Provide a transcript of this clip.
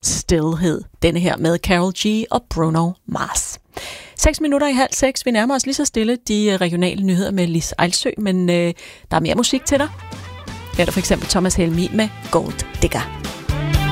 Stillhed. Denne her med Karol G og Bruno Mars. 6:05. Vi nærmer os lige så stille de regionale nyheder med Lis Ejlsø, men der er mere musik til dig. Her er der for eksempel Thomas Helmig med Gold Digger.